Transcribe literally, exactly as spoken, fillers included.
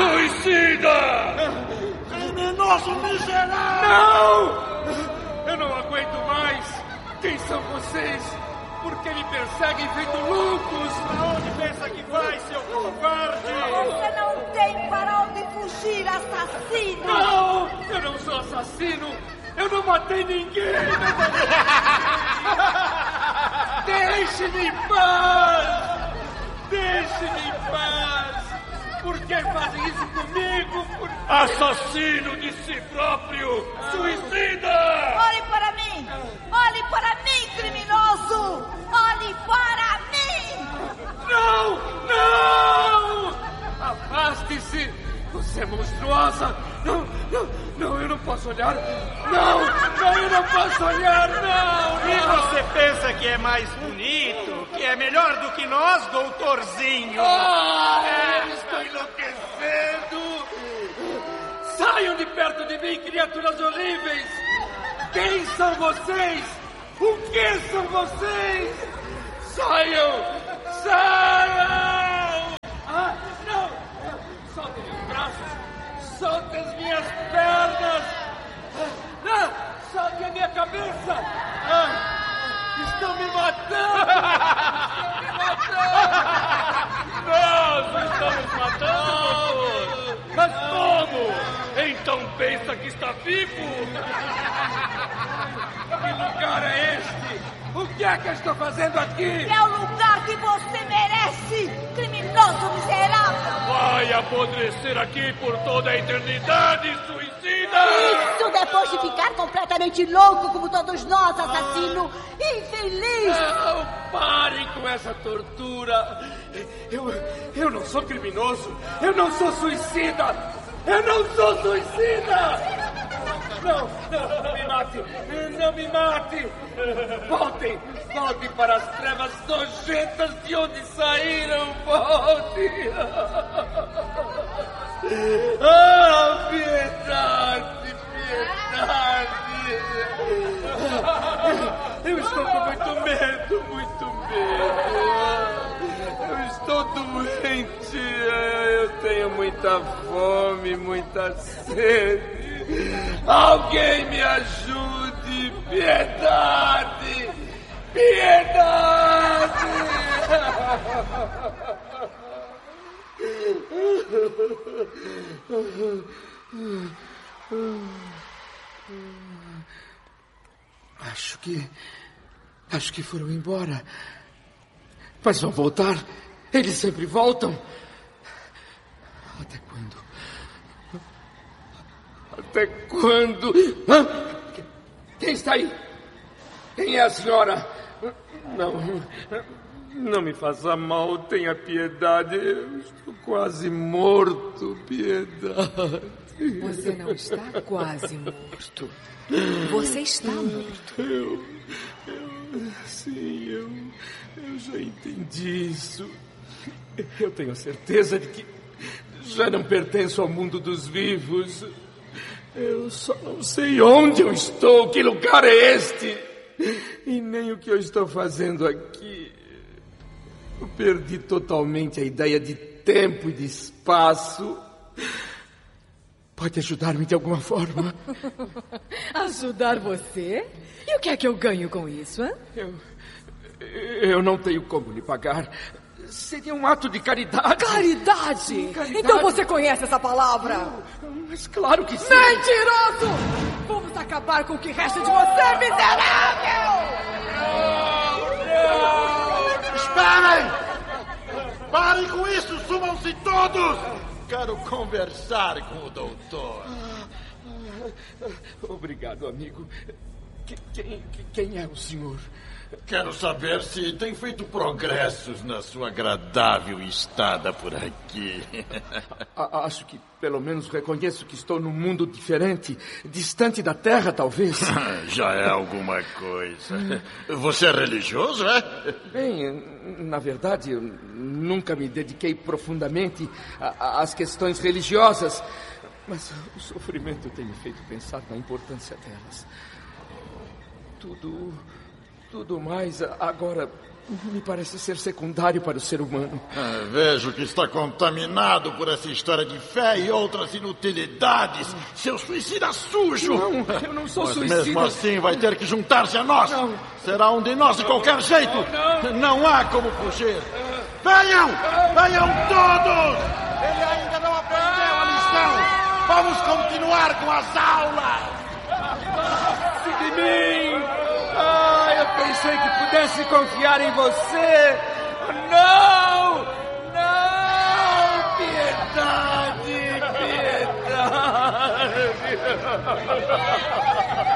Suicida! Criminoso miserável! Não! Eu não aguento mais! Quem são vocês? Por que me perseguem feito loucos? Pra onde pensa que vai, seu covarde? Você não tem para onde fugir, assassino! Não! Eu não sou assassino! Eu não matei ninguém! Deixe-me em paz! Deixe-me em paz! Por que fazem isso comigo? Por... Assassino de si próprio! Suicida! Olhe para mim! Olhe para mim, criminoso! Olhe para mim! Não! Não! Afaste-se! Você é monstruosa! Não, não, não, eu não posso olhar! Não, não, eu não posso olhar, não! E você pensa que é mais bonito, que é melhor do que nós, doutorzinho? Ah, eu estou enlouquecendo! Saiam de perto de mim, criaturas horríveis! Quem são vocês? O que são vocês? Saiam! Saiam! Ah, não! Soltem os braços! Soltem as minhas pernas! Não! Soltem a minha cabeça! Ah, estão me matando! Estão me matando! Nós estamos matando, doutor! Mas como? Então pensa que está vivo? Que lugar é este? O que é que eu estou fazendo aqui? É o lugar que você merece, criminoso miserável! Vai apodrecer aqui por toda a eternidade, suicida! Isso depois de ficar completamente louco como todos nós, assassino infeliz! Não, parem com essa tortura! Eu, eu não sou criminoso! Eu não sou suicida! Eu não sou suicida! Não, não, não me mate! Não me mate! Voltem! Voltem para as trevas nojentas de onde saíram! Voltem! Ah, piedade! Piedade! Eu estou com muito medo, muito medo! Eu estou doente! Eu tenho muita fome, muita sede! Alguém me ajude! Piedade! Piedade! Acho que... Acho que foram embora. Mas vão voltar. Eles sempre voltam. Até quando? Até quando? Hã? Quem está aí? Quem é a senhora? Não, não me faça mal, tenha piedade. Eu estou quase morto, piedade. Você não está quase morto. Você está morto. Eu, eu sim, eu, eu já entendi isso. Eu tenho certeza de que já não pertenço ao mundo dos vivos. Eu só não sei onde eu estou, que lugar é este, e nem o que eu estou fazendo aqui. Eu perdi totalmente a ideia de tempo e de espaço. Pode ajudar-me de alguma forma? Ajudar você? E o que é que eu ganho com isso, hein? Eu, eu não tenho como lhe pagar. Seria um ato de caridade. Caridade? Sim, caridade. Então você conhece essa palavra? Não, mas claro que sim. Mentiroso! Vamos acabar com o que resta de você, miserável! Não, não! Esperem! Parem com isso! Sumam-se todos! Quero conversar com o doutor. Obrigado, amigo. Quem, quem é o senhor? Quero saber se tem feito progressos na sua agradável estada por aqui. Acho que pelo menos reconheço que estou num mundo diferente, distante da Terra, talvez. Já é alguma coisa. Você é religioso, é? Bem, na verdade, eu nunca me dediquei profundamente às questões religiosas, mas o sofrimento tem me feito pensar na importância delas. Tudo... Tudo mais agora me parece ser secundário para o ser humano. Ah, vejo que está contaminado por essa história de fé e outras inutilidades. Seu suicida sujo! Não, eu não sou Mas suicida. mesmo assim vai ter que juntar-se a nós. Não. Será um de nós de qualquer jeito. Não. Não há como fugir. Venham! Venham todos! Ele ainda não aprendeu a lição. Vamos continuar com as aulas. De mim! Ah, eu pensei que pudesse confiar em você.